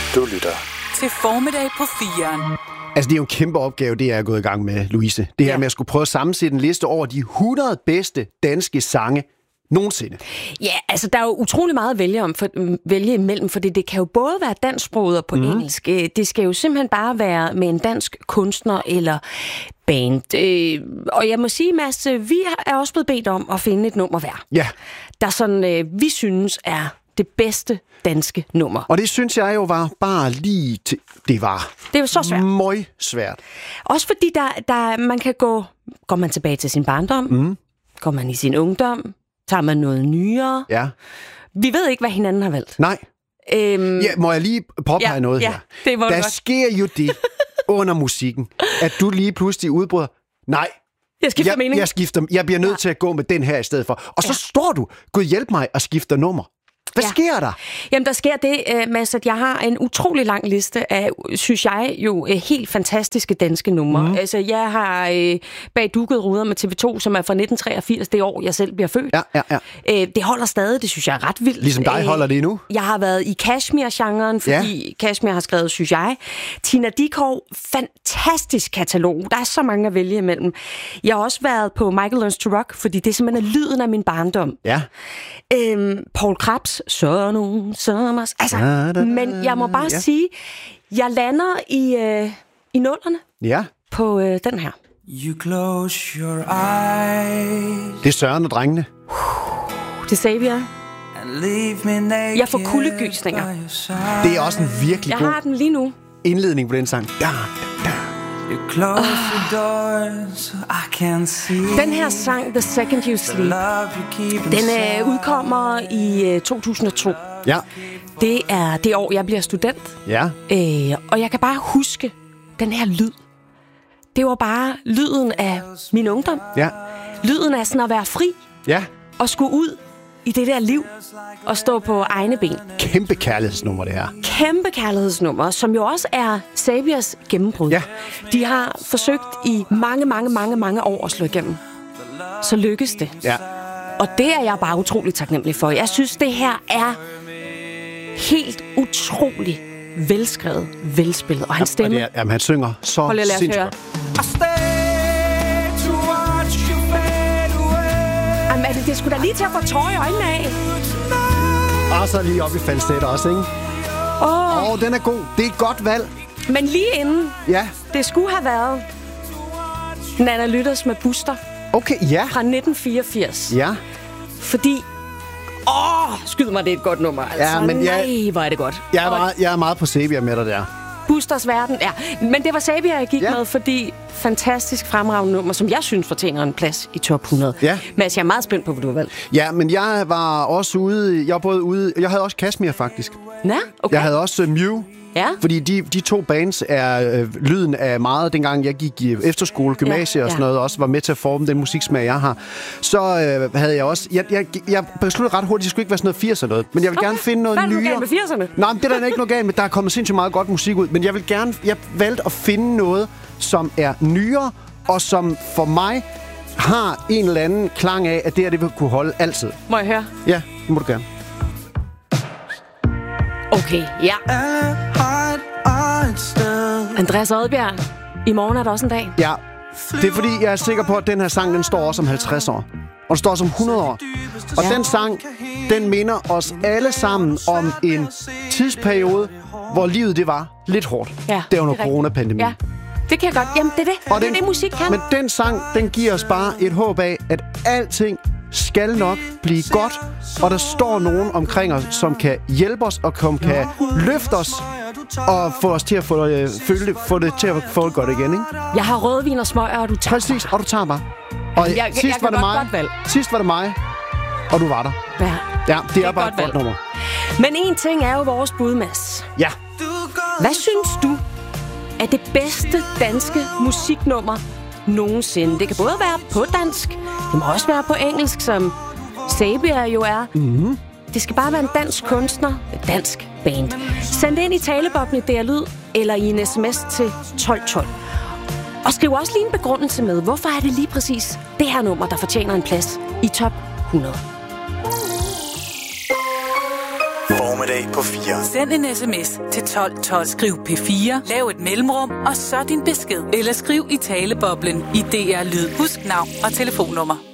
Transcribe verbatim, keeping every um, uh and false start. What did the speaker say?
Du lytter til Formiddag på firen. Altså, det er jo en kæmpe opgave, det er jeg gået i gang med, Louise. Det her ja. med at skulle prøve at sammensætte en liste over de hundrede bedste danske sange nogensinde. Ja, altså, der er jo utrolig meget at vælge, om for, vælge imellem, for det, det kan jo både være dansksproget og på mm. engelsk. Det skal jo simpelthen bare være med en dansk kunstner eller band. Øh, og jeg må sige, Mads, vi er også blevet bedt om at finde et nummer hver. Ja. Der sådan, øh, vi synes er det bedste danske nummer. Og det synes jeg jo var bare lige til... Det var... Det var så svært. Møg svært. Også fordi der, der, man kan gå... Går man tilbage til sin barndom? Mm. Går man i sin ungdom? Tager man noget nyere? Ja. Vi ved ikke, hvad hinanden har valgt. Nej. Øhm, ja, må jeg lige påpege ja, noget ja, her? Det må der godt. sker jo det under musikken, at du lige pludselig udbryder, nej, jeg skifter jeg, mening. Jeg, skifter, jeg bliver nødt ja. til at gå med den her i stedet for. Og så ja. står du, Gud hjælp mig, og skifter nummer. Hvad ja. sker der? Jamen, der sker det, Mads, at jeg har en utrolig lang liste af, synes jeg, jo helt fantastiske danske numre. Mm. Altså, jeg har øh, bag dukket ruder med T V to, som er fra nitten treogfirs, det år, jeg selv bliver født. Ja, ja, ja. Øh, det holder stadig, det synes jeg er ret vildt. Ligesom dig holder det endnu? Jeg har været i Kashmir-genren, fordi ja. Kashmir har skrevet, synes jeg. Tina Dickow, fantastisk katalog. Der er så mange at vælge imellem. Jeg har også været på Michael Learns to Rock, fordi det er simpelthen lyden af min barndom. Ja. Øhm, Paul Krabs, så nogen sommers. Altså, da, da, men jeg må bare ja. sige, jeg lander i, øh, i nullerne ja. på øh, den her. You close your eyes. Det er Søren og drengene. Det sagde vi, ja. Jeg får kuldegysninger. Det er også en virkelig jeg god har den lige nu. indledning på den sang. Da, da. You close your doors, so I can see. Den her sang, The Second You Sleep, den øh, udkommer i øh, to tusind og to. Ja. Det er det år, jeg bliver student. Ja. Øh, og jeg kan bare huske den her lyd. Det var bare lyden af min ungdom. Ja. Lyden af sådan at være fri. Ja. Og skulle ud i det der liv og stå på egne ben. Kæmpe kærlighedsnummer, det her. Kæmpe kærlighedsnummer, som jo også er Sabias gennembrud. Ja. De har forsøgt i mange, mange, mange, mange år at slå igennem. Så lykkes det. Ja. Og det er jeg bare utrolig taknemmelig for. Jeg synes, det her er helt utrolig velskrevet, velspillet. Og hans stemme... Ja, jamen, han synger så sindssygt. Jamen, er det, det skulle da lige til at få tårer i øjnene af. Og så lige op i falset også, ikke? Åh, oh. oh, den er god. Det er et godt valg. Men lige inden, ja. det skulle have været Nanna Lytters med Buster. Okay, ja. Fra nitten fireogfirs. Ja. Fordi... Åh, skyd mig, det er et godt nummer. Altså, ja, men jeg, nej, hvor er det godt. Jeg er, meget, jeg er meget på Sabia med dig der. Busters verden, ja. Men det var Sabia, jeg gik ja. med, fordi fantastisk fremragende nummer, som jeg synes fortjener en plads i top hundrede. Ja. Men jeg er meget spændt på, hvad du har valgt. Ja, men jeg var også ude... Jeg var både ude... Jeg havde også Kashmir, faktisk. Ja, okay. Jeg havde også uh, Mew. Ja. Fordi de, de to bands er øh, lyden af meget, dengang jeg gik i efterskole, gymnasie ja, og sådan noget, også var med til at forme den musiksmag, jeg har. Så øh, havde jeg også... Jeg, jeg, jeg besluttede ret hurtigt, det skulle ikke være sådan noget firs eller noget, men jeg vil okay. gerne finde noget nyere. Hvad er det med firserne? Nej, men det er der ikke noget galt med. Der er kommet sindssygt meget godt musik ud, men jeg vil gerne... Jeg valgte at finde noget, som er nyere, og som for mig har en eller anden klang af, at det her, det vil kunne holde altid. Må jeg høre? Ja, det må du gerne. Okay, ja. Andreas Oddbjerg, i morgen er der også en dag. Ja, det er fordi, jeg er sikker på, at den her sang, den står også om halvtreds år. Og den står også om hundrede år. Og ja. den sang, den minder os alle sammen om en tidsperiode, hvor livet det var lidt hårdt. Ja, det var under coronapandemien. Ja, det kan jeg godt. Jamen, det er det. Og det er det, musik kan. Men den sang, den giver os bare et håb af, at alting skal nok blive godt. Og der står nogen omkring os, som kan hjælpe os, og som kan løfte os, og få os til at få, øh, føle, få det til at få det godt igen, ikke? Jeg har rødvin og smøger, og du tager Præcis, og du tager bare. Og jeg, jeg, sidst, jeg var det mig, sidst var det mig, og du var der. Ja, ja det, det er, er bare godt et godt nummer. Men en ting er jo vores bud, Mads. Ja. Hvad synes du er det bedste danske musiknummer nogensinde? Det kan både være på dansk, det må også være på engelsk, som Sabia jo er. Mm-hmm. Det skal bare være en dansk kunstner, et dansk band. Send det ind i taleboblen i D R Lyd, eller i en sms til tolv tolv. Og skriv også lige en begrundelse med, hvorfor er det lige præcis det her nummer, der fortjener en plads i top hundrede. Formiddag formiddag på fire. Send en sms til tolv tolv. Skriv P fire, lav et mellemrum, og så din besked. Eller skriv i taleboblen i D R Lyd. Husk navn og telefonnummer.